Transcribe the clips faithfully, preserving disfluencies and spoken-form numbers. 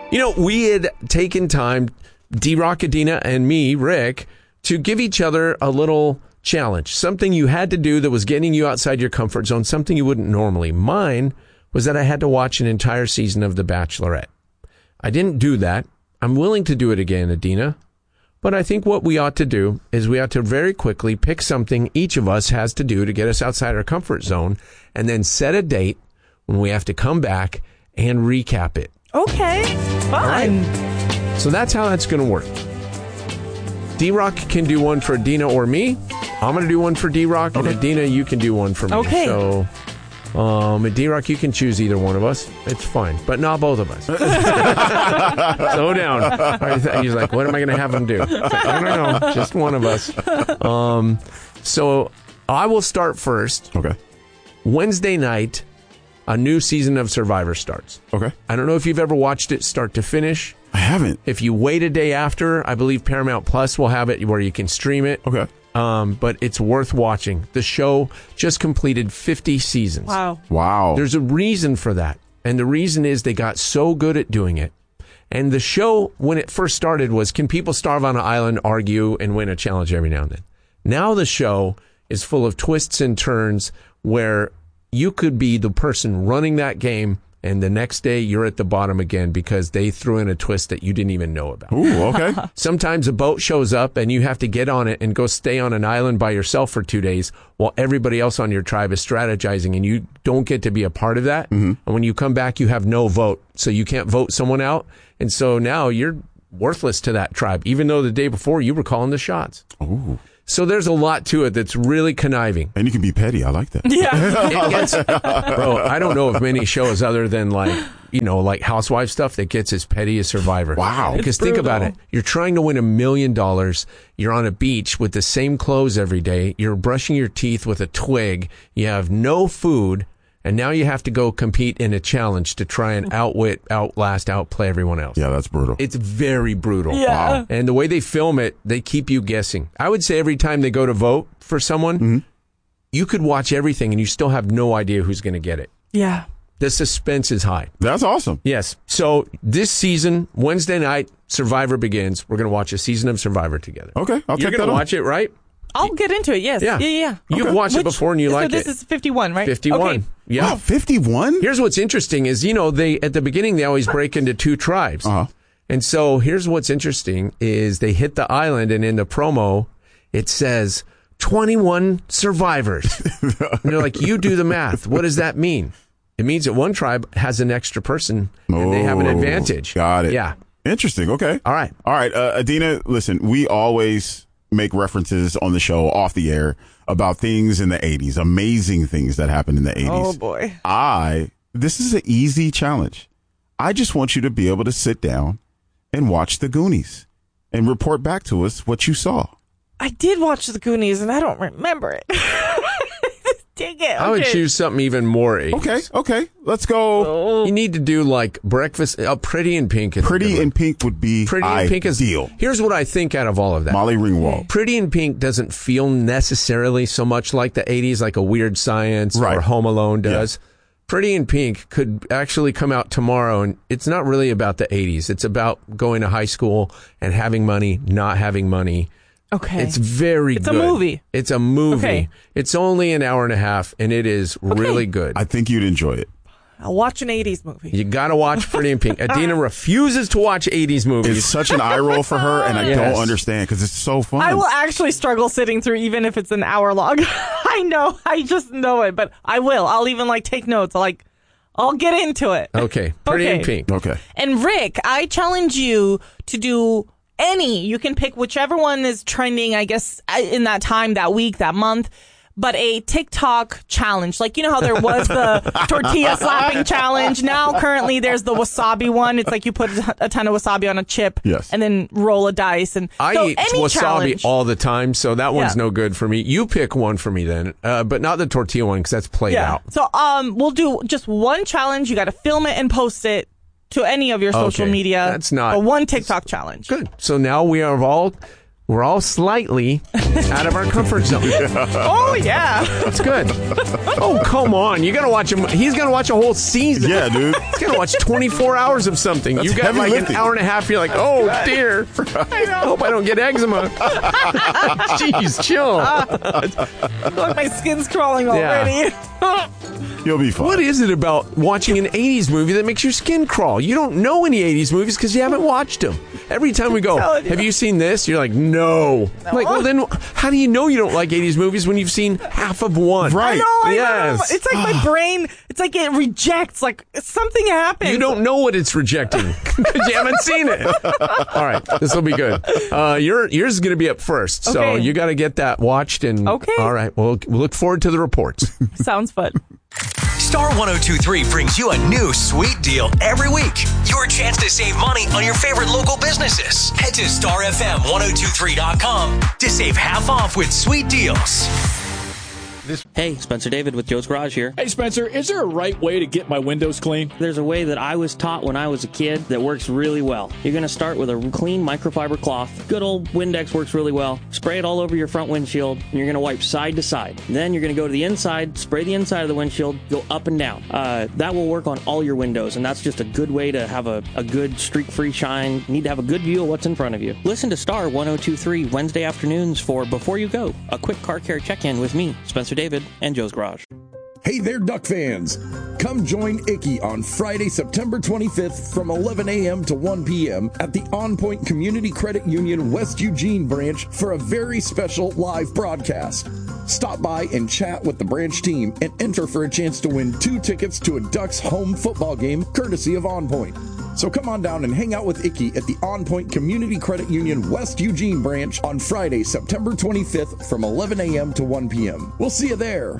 You know, we had taken time, D-Rock, Adina, and me, Rick, to give each other a little challenge, something you had to do that was getting you outside your comfort zone, something you wouldn't normally. Mine was that I had to watch an entire season of The Bachelorette. I didn't do that. I'm willing to do it again, Adina. But I think what we ought to do is we ought to very quickly pick something each of us has to do to get us outside our comfort zone and then set a date when we have to come back and recap it. Okay, fine. Right? So that's how that's going to work. D-Rock can do one for Adina or me. I'm going to do one for D-Rock. Okay. And Adina, you can do one for me. Okay. So, um, D-Rock, you can choose either one of us. It's fine. But not both of us. Slow down. He's like, what am I going to have him do? Like, I don't know. Just one of us. Um, so I will start first. Okay. Wednesday night, a new season of Survivor starts. Okay. I don't know if you've ever watched it start to finish. I haven't. If you wait a day after, I believe Paramount Plus will have it where you can stream it. Okay. Um, but it's worth watching. The show just completed fifty seasons. Wow. Wow. There's a reason for that. And the reason is they got so good at doing it. And the show, when it first started, was can people starve on an island, argue, and win a challenge every now and then? Now the show is full of twists and turns where you could be the person running that game, and the next day you're at the bottom again because they threw in a twist that you didn't even know about. Ooh, okay. Sometimes a boat shows up and you have to get on it and go stay on an island by yourself for two days while everybody else on your tribe is strategizing, and you don't get to be a part of that. Mm-hmm. And when you come back, you have no vote, so you can't vote someone out. And so now you're worthless to that tribe, even though the day before you were calling the shots. Ooh. So there's a lot to it that's really conniving. And you can be petty. I like that. Yeah. It gets, bro, I don't know of many shows other than like, you know, like Housewives stuff that gets as petty as Survivor. Wow. Because think about it. You're trying to win a million dollars. You're on a beach with the same clothes every day. You're brushing your teeth with a twig. You have no food. And now you have to go compete in a challenge to try and outwit, outlast, outplay everyone else. Yeah, that's brutal. It's very brutal. Yeah. Wow. And the way they film it, they keep you guessing. I would say every time they go to vote for someone, mm-hmm. you could watch everything and you still have no idea who's going to get it. Yeah. The suspense is high. That's awesome. Yes. So this season, Wednesday night, Survivor begins. We're going to watch a season of Survivor together. Okay. I'll You're take going that to watch it, right? I'll get into it, yes. Yeah. Yeah, yeah. You've Okay. watched Which, it before and you so like this it. is fifty-one, right? fifty-one. Okay. Yeah. Wow, fifty-one? Here's what's interesting is, you know, they at the beginning, they always break into two tribes. Uh-huh. And so here's what's interesting is they hit the island, and in the promo, it says twenty-one survivors. And they're like, you do the math. What does that mean? It means that one tribe has an extra person, and they have an Oh, advantage. Got it. Yeah. Interesting. Okay. All right. All right. Uh, Adina, listen, we always make references on the show off the air about things in the eighties, amazing things that happened in the eighties. Oh, boy. I, this is an easy challenge. I just want you to be able to sit down and watch The Goonies and report back to us what you saw. I did watch The Goonies, and I don't remember it. Dang it. I would Okay. choose something even more eighties. Okay. Okay. Let's go. You need to do like breakfast, uh, Pretty in Pink. is a Pretty good one. in Pink would be Pretty in Pink is ideal. Here's what I think out of all of that. Molly Ringwald. Pretty in Pink doesn't feel necessarily so much like the eighties, like a Weird Science Right. or Home Alone does. Yeah. Pretty in Pink could actually come out tomorrow, and it's not really about the eighties. It's about going to high school and having money, not having money. Okay. It's very It's a good. movie. It's a movie. Okay. It's only an hour and a half, and it is really good. I think you'd enjoy it. I'll watch an eighties movie. You got to watch Pretty in Pink. Adina refuses to watch eighties movies. It's such an eye roll for her, and I Yes. don't understand because it's so fun. I will actually struggle sitting through even if it's an hour long. I know. I just know it, but I will. I'll even like take notes. I'll like, I'll get into it. Okay. Pretty in Okay. Pink. Okay. And Rick, I challenge you to do any. You can pick whichever one is trending, I guess, in that time, that week, that month. But a TikTok challenge. Like, you know how there was the tortilla slapping challenge? Now, currently, there's the wasabi one. It's like you put a ton of wasabi on a chip Yes. and then roll a dice. And I so eat any wasabi challenge. all the time, so that one's Yeah. no good for me. You pick one for me then, uh, but not the tortilla one because that's played Yeah. out. So um, we'll do just one challenge. You got to film it and post it to any of your social Okay. media. That's not- a one TikTok challenge. Good. So now we have all we're all slightly out of our comfort zone. Oh, yeah. That's good. Oh, come on. You got to watch him. He's going to watch a whole season. Yeah, dude. He's going to watch twenty-four hours of something. That's You got heavy like lifting. an hour and a half. You're like, oh, dear. I hope I don't get eczema. Jeez, chill. Look, my skin's crawling already. You'll be fine. What is it about watching an eighties movie that makes your skin crawl? You don't know any eighties movies because you haven't watched them. Every time we go, telling you. have you seen this? You're like, no. I'm like, well, then how do you know you don't like eighties movies when you've seen half of one? Right. I know, I Yes. know. It's like my brain, it's like it rejects, like something happened. You don't know what it's rejecting because you haven't seen it. All right, this will be good. Uh, your yours is going to be up first, so Okay. you got to get that watched. And Okay. all right, well, we'll look forward to the reports. Sounds fun. Star one oh two three brings you a new sweet deal every week. Your chance to save money on your favorite local businesses. Head to star f m one oh two three dot com to save half off with sweet deals. Hey, Spencer David with Joe's Garage here. Hey, Spencer, is there a right way to get my windows clean? There's a way that I was taught when I was a kid that works really well. You're going to start with a clean microfiber cloth. Good old Windex works really well. Spray it all over your front windshield, and you're going to wipe side to side. Then you're going to go to the inside, spray the inside of the windshield, go up and down. Uh, that will work on all your windows, and that's just a good way to have a, a good streak-free shine. You need to have a good view of what's in front of you. Listen to Star one oh two three Wednesday afternoons for Before You Go, a quick car care check-in with me, Spencer David, and Joe's Garage. Hey there, Duck fans! Come join Icky on Friday, September twenty-fifth from eleven a.m. to one p.m. at the On Point Community Credit Union West Eugene branch for a very special live broadcast. Stop by and chat with the branch team and enter for a chance to win two tickets to a Ducks home football game courtesy of On Point. So come on down and hang out with Icky at the On Point Community Credit Union West Eugene branch on Friday, September twenty-fifth from eleven a.m. to one p.m. We'll see you there.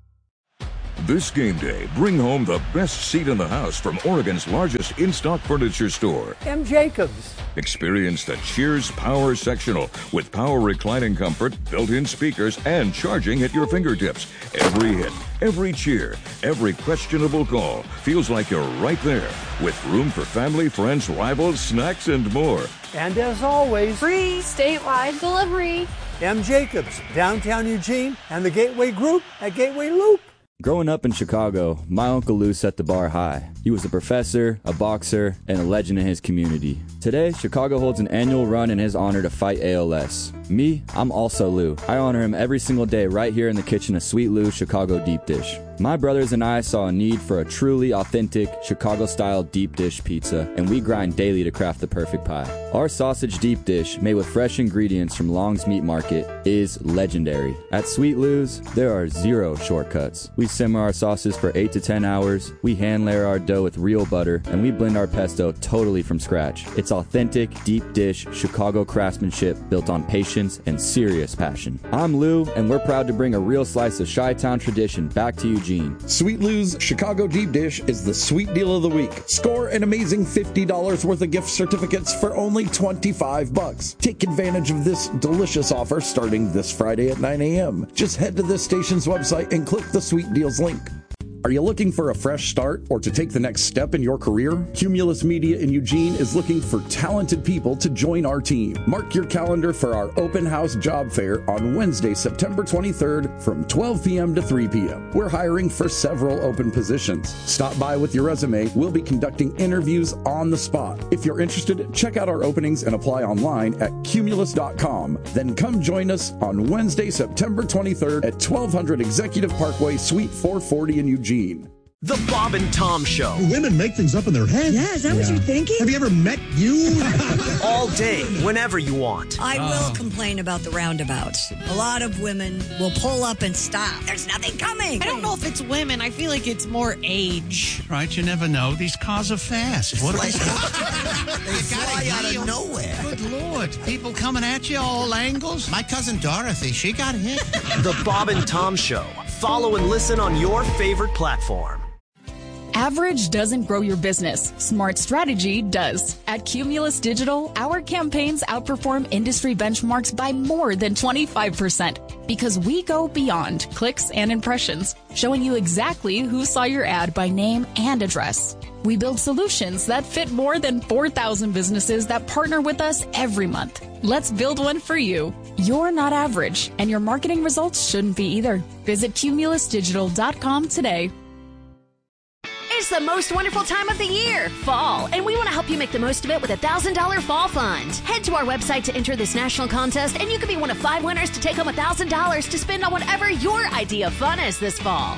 This game day, bring home the best seat in the house from Oregon's largest in-stock furniture store. M. Jacobs. Experience the Cheers Power Sectional with power reclining comfort, built-in speakers, and charging at your fingertips. Every hit, every cheer, every questionable call feels like you're right there with room for family, friends, rivals, snacks, and more. And as always, free statewide delivery. M. Jacobs, downtown Eugene, and the Gateway Group at Gateway Loop. Growing up in Chicago, my Uncle Lou set the bar high. He was a professor, a boxer, and a legend in his community. Today, Chicago holds an annual run in his honor to fight A L S. Me, I'm also Lou. I honor him every single day right here in the kitchen of Sweet Lou Chicago Deep Dish. My brothers and I saw a need for a truly authentic Chicago-style deep dish pizza, and we grind daily to craft the perfect pie. Our sausage deep dish, made with fresh ingredients from Long's Meat Market, is legendary. At Sweet Lou's, there are zero shortcuts. We simmer our sauces for eight to ten hours, we hand layer our dough with real butter, and we blend our pesto totally from scratch. It's authentic, deep dish, Chicago craftsmanship built on patience and serious passion. I'm Lou, and we're proud to bring a real slice of Chi-Town tradition back to Eugene. Sweet Lou's Chicago Deep Dish is the sweet deal of the week. Score an amazing fifty dollars worth of gift certificates for only twenty-five bucks. Take advantage of this delicious offer starting this Friday at nine a.m. Just head to this station's website and click the Sweet Deals link. Are you looking for a fresh start or to take the next step in your career? Cumulus Media in Eugene is looking for talented people to join our team. Mark your calendar for our open house job fair on Wednesday, September twenty-third from twelve p.m. to three p.m. We're hiring for several open positions. Stop by with your resume. We'll be conducting interviews on the spot. If you're interested, check out our openings and apply online at cumulus dot com. Then come join us on Wednesday, September twenty-third at twelve hundred Executive Parkway, Suite four forty in Eugene. The Bob and Tom Show. Women make things up in their heads. Yeah, is that yeah. what you're thinking? Have you ever met you? All day, whenever you want. I will uh. complain about the roundabouts. A lot of women will pull up and stop. There's nothing coming. I don't know if it's women. I feel like it's more age. Right, you never know. These cars are fast. What are they? They fly out of nowhere. Good Lord. People coming at you all angles. My cousin Dorothy, she got hit. The Bob and Tom Show. Follow and listen on your favorite platform. Average doesn't grow your business. Smart strategy does. At Cumulus Digital, our campaigns outperform industry benchmarks by more than twenty-five percent because we go beyond clicks and impressions, showing you exactly who saw your ad by name and address. We build solutions that fit more than four thousand businesses that partner with us every month. Let's build one for you. You're not average, and your marketing results shouldn't be either. Visit cumulus digital dot com today. It's the most wonderful time of the year, fall, and we want to help you make the most of it with a one thousand dollars Fall Fund. Head to our website to enter this national contest, and you could be one of five winners to take home one thousand dollars to spend on whatever your idea of fun is this fall.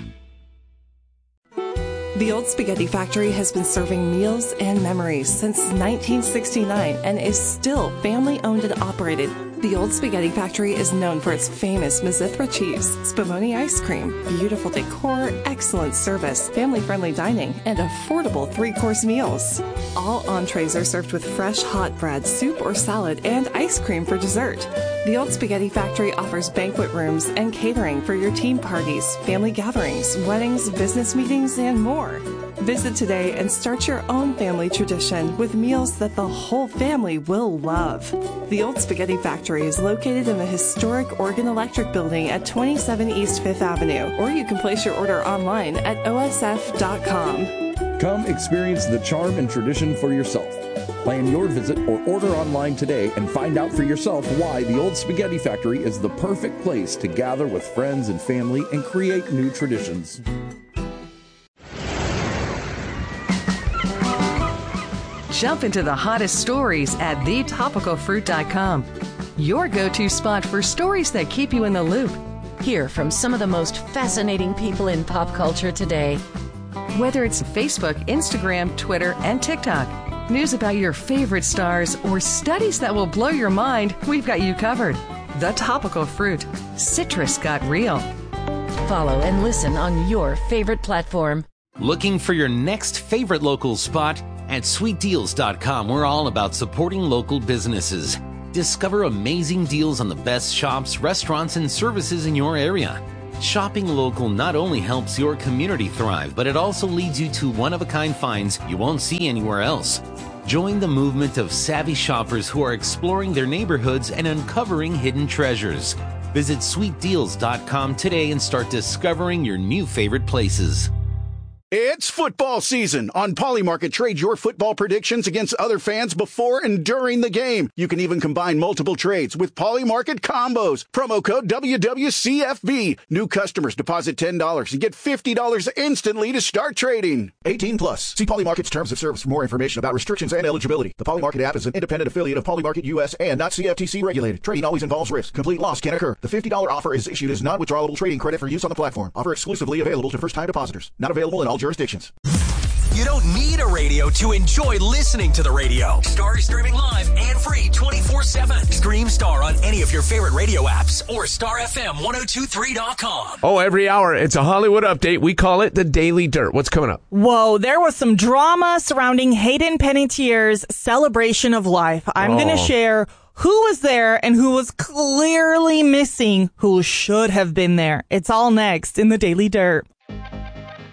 The Old Spaghetti Factory has been serving meals and memories since nineteen sixty-nine and is still family-owned and operated. The Old Spaghetti Factory is known for its famous Mizithra cheese, Spumoni ice cream, beautiful decor, excellent service, family-friendly dining, and affordable three-course meals. All entrees are served with fresh hot bread, soup or salad, and ice cream for dessert. The Old Spaghetti Factory offers banquet rooms and catering for your team parties, family gatherings, weddings, business meetings, and more. Visit today and start your own family tradition with meals that the whole family will love. The Old Spaghetti Factory is located in the historic Oregon Electric Building at twenty-seven East Fifth Avenue, or you can place your order online at O S F dot com. Come experience the charm and tradition for yourself. Plan your visit or order online today and find out for yourself why the Old Spaghetti Factory is the perfect place to gather with friends and family and create new traditions. Jump into the hottest stories at the topical fruit dot com. Your go-to spot for stories that keep you in the loop. Hear from some of the most fascinating people in pop culture today. Whether it's Facebook, Instagram, Twitter, and TikTok, news about your favorite stars, or studies that will blow your mind, we've got you covered. The Topical Fruit. Citrus got real. Follow and listen on your favorite platform. Looking for your next favorite local spot? At sweet deals dot com, we're all about supporting local businesses. Discover amazing deals on the best shops, restaurants, and services in your area. Shopping local not only helps your community thrive, but it also leads you to one-of-a-kind finds you won't see anywhere else. Join the movement of savvy shoppers who are exploring their neighborhoods and uncovering hidden treasures. Visit sweet deals dot com today and start discovering your new favorite places. It's football season. On Polymarket, trade your football predictions against other fans before and during the game. You can even combine multiple trades with Polymarket combos. Promo code W W C F B. New customers deposit ten dollars and get fifty dollars instantly to start trading. eighteen plus. See Polymarket's terms of service for more information about restrictions and eligibility. The Polymarket app is an independent affiliate of Polymarket U S and not C F T C regulated. Trading always involves risk. Complete loss can occur. The fifty dollars offer is issued as non-withdrawable trading credit for use on the platform. Offer exclusively available to first-time depositors. Not available in all jurisdictions. You don't need a radio to enjoy listening to the radio. Star is streaming live and free twenty-four seven. Stream Star on any of your favorite radio apps or star f m ten twenty-three dot com. Oh, every hour, it's a Hollywood update. We call it the Daily Dirt. What's coming up? Whoa, there was some drama surrounding Hayden Panettiere's celebration of life. I'm Oh. going to share who was there and who was clearly missing, who should have been there. It's all next in the Daily Dirt.